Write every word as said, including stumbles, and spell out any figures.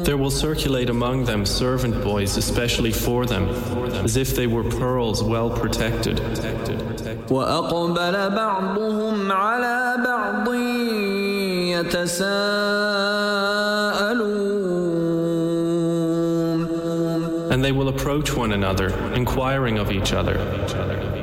There will circulate among them servant boys especially for them, as if they were pearls well protected. وَأَقْبَلَ بَعْضُهُمْ عَلَى بَعْضٍ يَتَسَاءَلُونَ And they will approach one another, inquiring of each other.